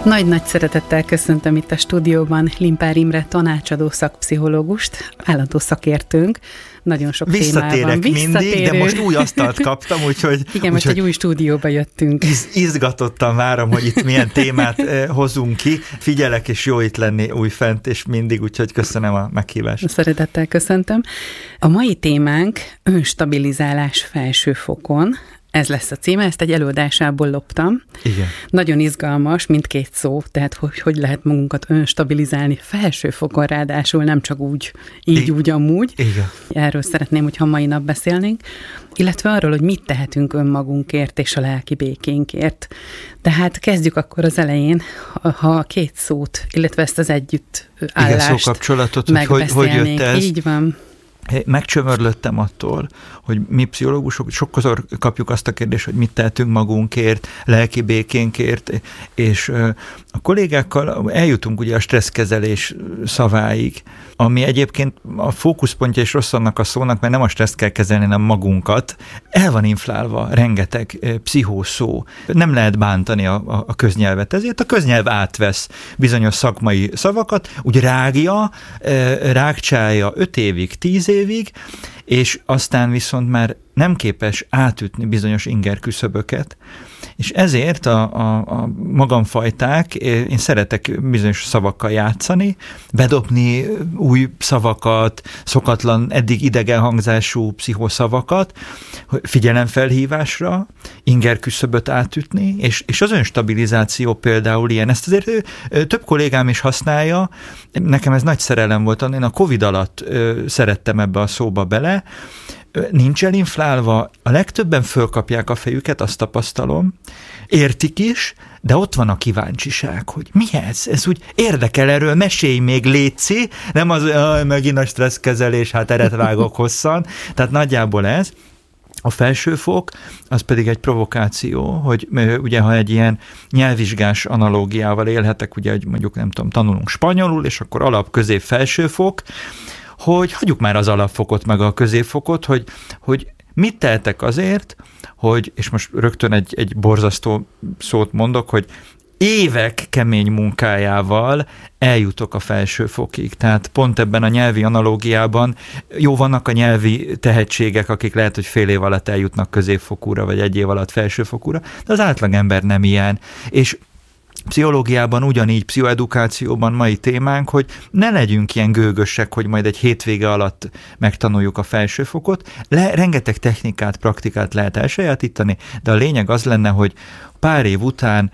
Nagy szeretettel köszöntöm itt a stúdióban Limpár Imre tanácsadó szakpszichológust, állandó szakértőnk, nagyon sok témában. Mindig, de most új asztalt kaptam, úgyhogy... Igen, most egy új stúdióba jöttünk. Izgatottan várom, hogy itt milyen témát hozunk ki. Figyelek, és jó itt lenni újfent, és mindig, úgyhogy köszönöm a meghívást. Szeretettel köszöntöm. A mai témánk önstabilizálás felsőfokon. Ez lesz a címe, ezt egy előadásából loptam. Igen. Nagyon izgalmas, mindkét szó, tehát hogy lehet magunkat önstabilizálni felsőfokon, ráadásul nem csak úgy amúgy. Igen. Erről szeretném, hogyha mai nap beszélnénk, illetve arról, hogy mit tehetünk önmagunkért és a lelki békénkért. Tehát kezdjük akkor az elején, ha a két szót, illetve ezt az együttállást igen, szókapcsolatot, hogy jött ez. Így van. Megcsömörlöttem attól, hogy mi pszichológusok sokszor kapjuk azt a kérdést, hogy mit tehetünk magunkért, lelki békénkért, és a kollégákkal eljutunk ugye a stresszkezelés szaváig, ami egyébként a fókuszpontja és rossz annak a szónak, mert nem a stresszt kell kezelni, hanem magunkat. El van inflálva rengeteg pszichószó. Nem lehet bántani a köznyelvet, ezért a köznyelv átvesz bizonyos szakmai szavakat, úgy rágja, rágcsálja 5 évig, 10 évig, és aztán viszont már nem képes átütni bizonyos ingerküszöböket, és ezért a magamfajták, én szeretek bizonyos szavakkal játszani, bedobni új szavakat, szokatlan, eddig idegen hangzású pszichoszavakat, figyelemfelhívásra, ingerküszöböt átütni, és az önstabilizáció például ilyen. Ezt azért több kollégám is használja, nekem ez nagy szerelem volt, én a Covid alatt szerettem ebbe a szóba bele, nincs elinflálva, a legtöbben fölkapják a fejüket, azt tapasztalom, értik is, de ott van a kíváncsiság, hogy mi ez? Ez úgy érdekel, erről mesélj még, létszi, nem az, megint a stresszkezelés, hát eret vágok hosszan, tehát nagyjából ez. A felsőfok, az pedig egy provokáció, hogy ugye, ha egy ilyen nyelvvizsgás analógiával élhetek, ugye, hogy mondjuk nem tudom, tanulunk spanyolul, és akkor alap, közép, felsőfok, hogy hagyjuk már az alapfokot, meg a középfokot, hogy mit tehetek azért, hogy, és most rögtön egy borzasztó szót mondok, hogy évek kemény munkájával eljutok a felsőfokig. Tehát pont ebben a nyelvi analógiában jó vannak a nyelvi tehetségek, akik lehet, hogy fél év alatt eljutnak középfokúra, vagy 1 év alatt felsőfokúra, de az átlagember nem ilyen. És pszichológiában ugyanígy, pszichoedukációban mai témánk, hogy ne legyünk ilyen gőgösek, hogy majd egy hétvége alatt megtanuljuk a felsőfokot. Rengeteg technikát, praktikát lehet elsajátítani, de a lényeg az lenne, hogy pár év után,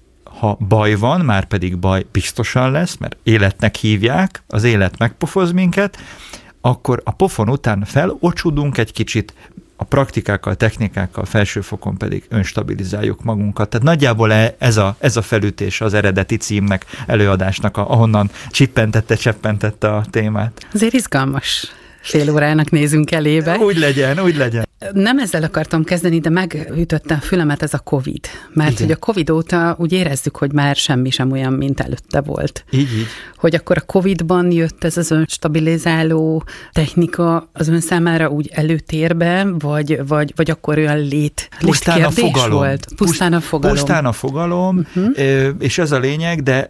ha baj van, már pedig baj biztosan lesz, mert életnek hívják, az élet megpofoz minket, akkor a pofon után felocsudunk egy kicsit, a praktikákkal, technikákkal, felsőfokon pedig önstabilizáljuk magunkat. Tehát nagyjából ez a felütés az eredeti címnek, előadásnak, ahonnan cseppentette a témát. Azért izgalmas. Fél órának nézünk elébe. Úgy legyen. Nem ezzel akartam kezdeni, de megütötte a fülemet ez a Covid. Mert igen, hogy a Covid óta úgy érezzük, hogy már semmi sem olyan, mint előtte volt. Így. Hogy akkor a Covidban jött ez az önstabilizáló technika az ön számára úgy előtérbe, vagy akkor olyan létkérdés volt? Pusztán a fogalom. És ez a lényeg, de...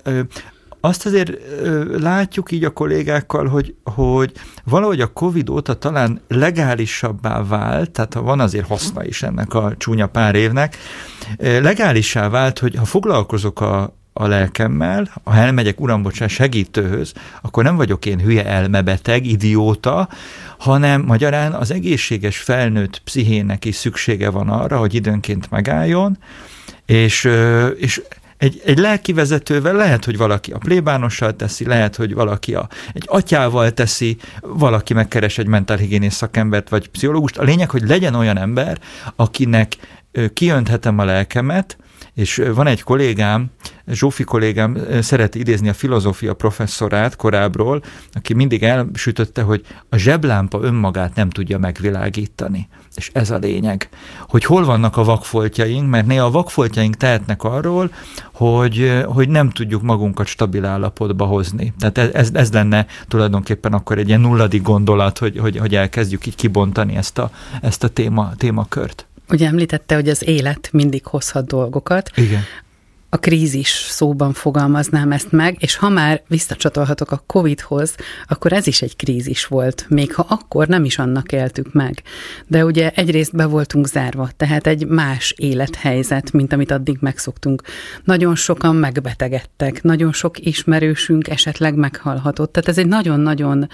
Azt azért látjuk így a kollégákkal, hogy valahogy a Covid óta talán legálisabbá vált, tehát van azért haszna is ennek a csúnya pár évnek, legálissá vált, hogy ha foglalkozok a lelkemmel, ha elmegyek, uram, bocsánat, segítőhöz, akkor nem vagyok én hülye elmebeteg, idióta, hanem magyarán az egészséges felnőtt pszichének is szüksége van arra, hogy időnként megálljon, és egy lelkivezetővel lehet, hogy valaki a plébánossal teszi, lehet, hogy valaki egy atyával teszi, valaki megkeres egy mentálhigiénész szakembert vagy pszichológust. A lényeg, hogy legyen olyan ember, akinek kiönthetem a lelkemet, és van egy kollégám, Zsófi kollégám szereti idézni a filozófia professzorát korábbról, aki mindig elsütötte, hogy a zseblámpa önmagát nem tudja megvilágítani. És ez a lényeg, hogy hol vannak a vakfoltjaink, mert néha a vakfoltjaink tehetnek arról, hogy nem tudjuk magunkat stabil állapotba hozni. Tehát ez lenne tulajdonképpen akkor egy ilyen nulladik gondolat, hogy elkezdjük így kibontani ezt a témakört. Ugye említette, hogy az élet mindig hozhat dolgokat. Igen. a krízis szóban fogalmaznám ezt meg, és ha már visszacsatolhatok a Covid-hoz, akkor ez is egy krízis volt, még ha akkor nem is annak éltük meg. De ugye egyrészt be voltunk zárva, tehát egy más élethelyzet, mint amit addig megszoktunk. Nagyon sokan megbetegedtek, nagyon sok ismerősünk esetleg meghalhatott, tehát ez egy nagyon-nagyon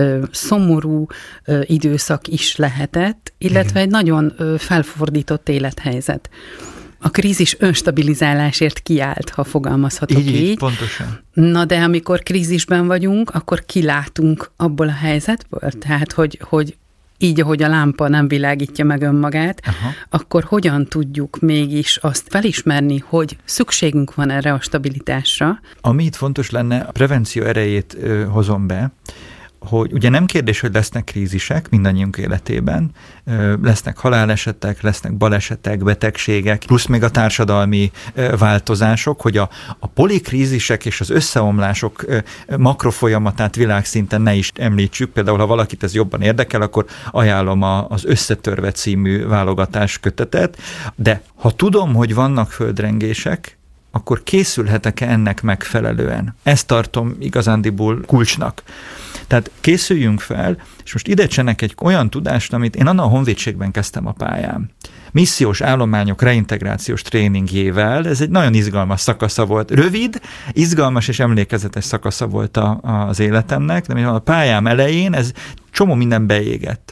szomorú időszak is lehetett, illetve egy nagyon felfordított élethelyzet. A krízis önstabilizálásért kiállt, ha fogalmazhatok így. Pontosan. Na de amikor krízisben vagyunk, akkor kilátunk abból a helyzetből? Tehát, hogy így, ahogy a lámpa nem világítja meg önmagát, akkor hogyan tudjuk mégis azt felismerni, hogy szükségünk van erre a stabilitásra? Ami itt fontos lenne, a prevenció erejét hozom be, hogy ugye nem kérdés, hogy lesznek krízisek mindannyiunk életében, lesznek halálesetek, lesznek balesetek, betegségek, plusz még a társadalmi változások, hogy a polikrízisek és az összeomlások makrofolyamatát világszinten ne is említsük. Például, ha valakit ez jobban érdekel, akkor ajánlom az Összetörve című válogatás kötetet, de ha tudom, hogy vannak földrengések, akkor készülhetek-e ennek megfelelően? Ezt tartom igazándiból kulcsnak. Tehát készüljünk fel, és most ide csenek egy olyan tudást, amit én annak a honvédségben kezdtem a pályám. Missziós állományok reintegrációs tréningjével, ez egy nagyon izgalmas szakasza volt. Rövid, izgalmas és emlékezetes szakasza volt az életemnek, de a pályám elején ez csomó minden beégett.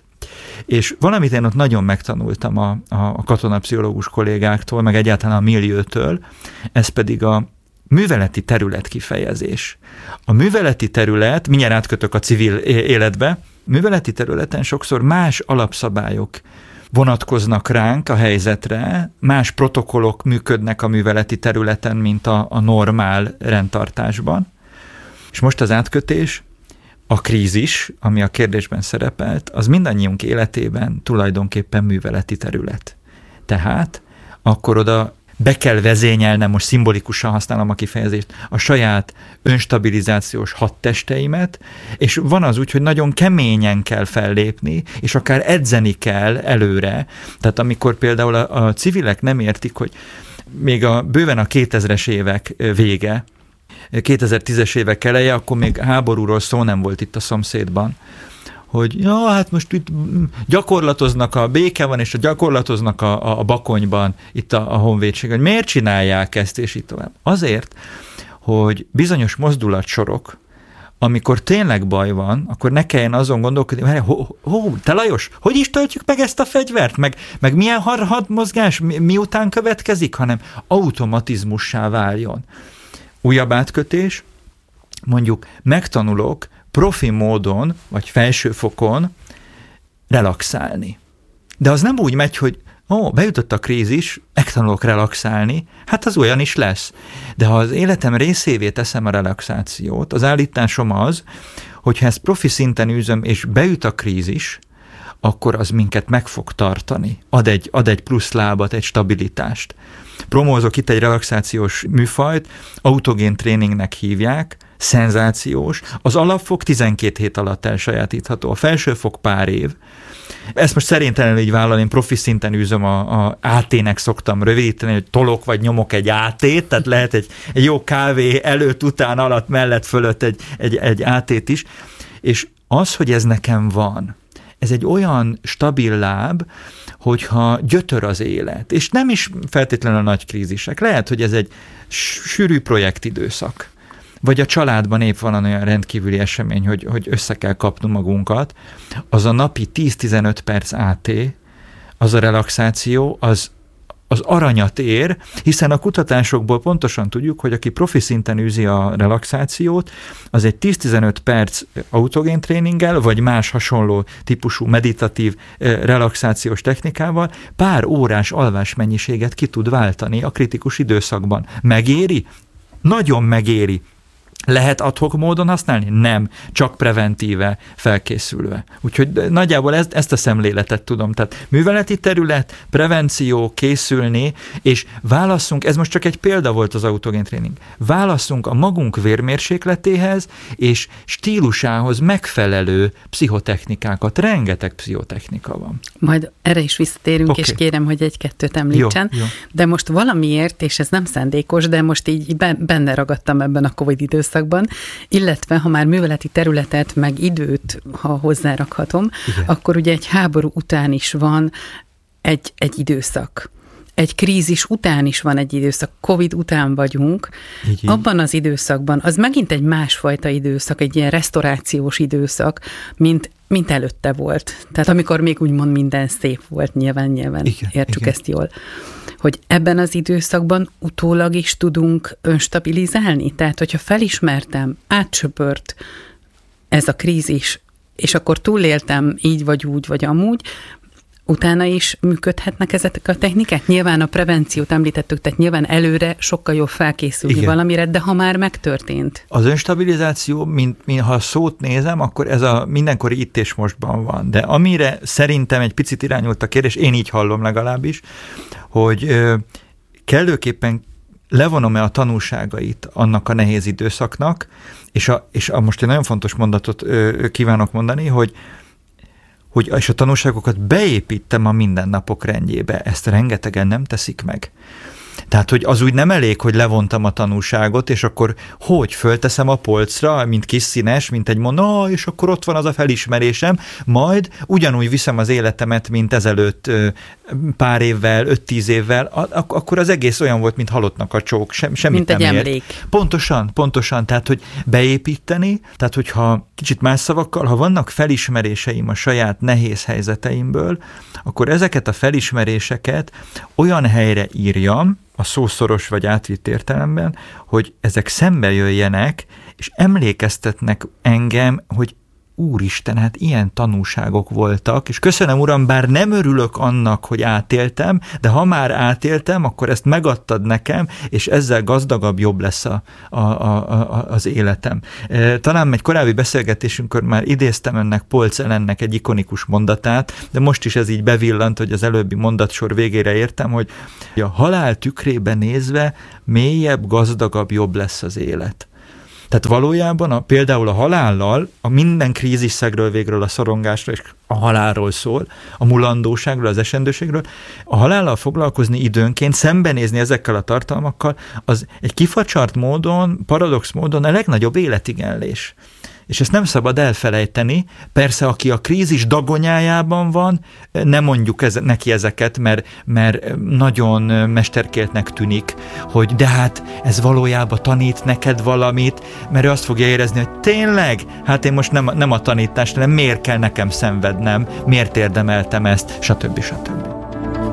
És valamit én ott nagyon megtanultam a katonapszichológus kollégáktól, meg egyáltalán a milliótől, ez pedig a műveleti terület kifejezés. A műveleti terület, mindjárt átkötök a civil életbe, műveleti területen sokszor más alapszabályok vonatkoznak ránk a helyzetre, más protokollok működnek a műveleti területen, mint a normál rendtartásban. És most az átkötés, a krízis, ami a kérdésben szerepelt, az mindannyiunk életében tulajdonképpen műveleti terület. Tehát akkor oda be kell vezényelnem, most szimbolikusan használom a kifejezést, a saját önstabilizációs hadtesteimet, és van az úgy, hogy nagyon keményen kell fellépni, és akár edzeni kell előre. Tehát amikor például a civilek nem értik, hogy még bőven a 2000-es évek vége, 2010-es évek eleje, akkor még háborúról szó nem volt itt a szomszédban, hogy hát most itt gyakorlatoznak, a béke van, és gyakorlatoznak a Bakonyban itt a honvédség, hogy miért csinálják ezt, és így tovább. Azért, hogy bizonyos mozdulatsorok, amikor tényleg baj van, akkor ne kelljen azon gondolkodni, te Lajos, hogy is töltjük meg ezt a fegyvert, meg milyen hadmozgás, miután következik, hanem automatizmussá váljon. Újabb átkötés, mondjuk megtanulok profi módon, vagy felsőfokon relaxálni. De az nem úgy megy, hogy bejutott a krízis, megtanulok relaxálni, hát az olyan is lesz. De ha az életem részévé teszem a relaxációt, az állításom az, hogyha ezt profi szinten űzöm, és beüt a krízis, akkor az minket meg fog tartani. Ad egy plusz lábat, egy stabilitást. Promózok itt egy relaxációs műfajt, autogén tréningnek hívják, szenzációs. Az alapfok 12 hét alatt elsajátítható, a felsőfok pár év. Ezt most szerintelenül így vállalom, én profi szinten űzöm, a AT-nek szoktam rövidíteni, hogy tolok vagy nyomok egy AT-t, tehát lehet egy jó kávé előtt, után, alatt, mellett, fölött egy AT-t is. És az, hogy ez nekem van, ez egy olyan stabil láb, hogyha gyötör az élet, és nem is feltétlenül a nagy krízisek. Lehet, hogy ez egy sűrű projektidőszak, vagy a családban épp van olyan rendkívüli esemény, hogy össze kell kapnunk magunkat, az a napi 10-15 perc AT, az a relaxáció, az aranyat ér, hiszen a kutatásokból pontosan tudjuk, hogy aki profi szinten űzi a relaxációt, az egy 10-15 perc autogén tréninggel, vagy más hasonló típusú meditatív relaxációs technikával pár órás alvásmennyiséget ki tud váltani a kritikus időszakban. Megéri? Nagyon megéri. Lehet ad-hoc módon használni? Nem, csak preventíve, felkészülve. Úgyhogy nagyjából ezt a szemléletet tudom. Tehát műveleti terület, prevenció, készülni, és válasszunk, ez most csak egy példa volt az autogén tréning, válasszunk a magunk vérmérsékletéhez és stílusához megfelelő pszichotechnikákat. Rengeteg pszichotechnika van. Majd erre is visszatérünk, és kérem, hogy egy-kettőt említsen. Jó. De most valamiért, és ez nem szándékos, de most így benne ragadtam ebben a Covid időszakban, illetve ha már műveleti területet, meg időt, ha hozzárakhatom, igen, akkor ugye egy háború után is van egy időszak. Egy krízis után is van egy időszak, Covid után vagyunk. Így. Abban az időszakban, az megint egy másfajta időszak, egy ilyen resztorációs időszak, mint előtte volt. Tehát amikor még úgymond minden szép volt, nyilván igen, értsük igen. Ezt jól. Hogy ebben az időszakban utólag is tudunk önstabilizálni. Tehát, hogyha felismertem, átsöpört ez a krízis, és akkor túléltem így vagy úgy, vagy amúgy, utána is működhetnek ezek a technikák? Nyilván a prevenciót említettük, tehát nyilván előre sokkal jobb felkészülni igen. valamire, de ha már megtörtént. Az önstabilizáció, ha a szót nézem, akkor ez a mindenkori itt és mostban van. De amire szerintem egy picit irányult a kérdés, én így hallom legalábbis, hogy kellőképpen levonom-e a tanulságait annak a nehéz időszaknak, és most egy nagyon fontos mondatot kívánok mondani, hogy és a tanulságokat beépítem a mindennapok rendjébe. Ezt rengetegen nem teszik meg. Tehát, hogy az úgy nem elég, hogy levontam a tanulságot, és akkor fölteszem a polcra, mint kis színes, mint egy és akkor ott van az a felismerésem, majd ugyanúgy viszem az életemet, mint ezelőtt pár évvel, 5-10 évvel, akkor az egész olyan volt, mint halottnak a csók, semmit mint nem egy emlék. Pontosan, tehát, hogy beépíteni, tehát, hogyha kicsit más szavakkal, ha vannak felismeréseim a saját nehéz helyzeteimből, akkor ezeket a felismeréseket olyan helyre írjam, a szószoros vagy átvitt értelemben, hogy ezek szembe jöjjenek, és emlékeztetnek engem, hogy úristen, hát ilyen tanúságok voltak, és köszönöm, Uram, bár nem örülök annak, hogy átéltem, de ha már átéltem, akkor ezt megadtad nekem, és ezzel gazdagabb, jobb lesz az életem. Talán egy korábbi beszélgetésünkkor már idéztem önnek Polc Ellennek egy ikonikus mondatát, de most is ez így bevillant, hogy az előbbi mondatsor végére értem, hogy a halál tükrébe nézve mélyebb, gazdagabb, jobb lesz az élet. Tehát valójában például a halállal, a minden krízisszegről végről a szorongásról és a halálról szól, a mulandóságról, az esendőségről. A halállal foglalkozni időnként, szembenézni ezekkel a tartalmakkal, az egy kifacsart módon, paradox módon a legnagyobb életigenlés. És ezt nem szabad elfelejteni. Persze, aki a krízis dagonyájában van, nem mondjuk neki ezeket, mert nagyon mesterkéltnek tűnik, hogy de hát ez valójában tanít neked valamit, mert ő azt fogja érezni, hogy tényleg, hát én most nem a tanítást, hanem miért kell nekem szenvednem, miért érdemeltem ezt, stb.